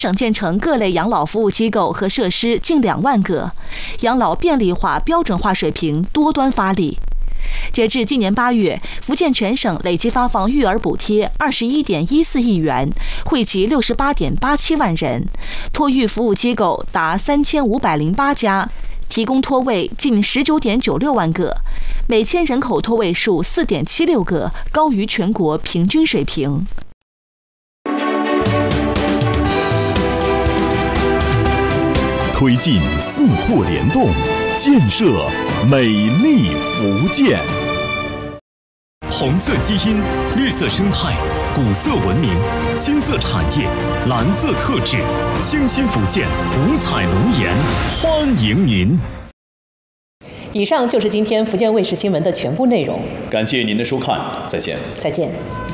省建成各类养老服务机构和设施近2万个，养老便利化、标准化水平多端发力。截至今年8月，福建全省累计发放育儿补贴21.14亿元，惠及68.87万人，托育服务机构达3508家，提供托位近19.96万个，每千人口托位数4.76个，高于全国平均水平。 推进四货联动，建设美丽福建。 红色基因、绿色生态、古色文明、金色产业、蓝色特质，清新福建，五彩龙颜，欢迎您。 以上就是今天福建卫视新闻的全部内容。 感谢您的收看，再见。 再见。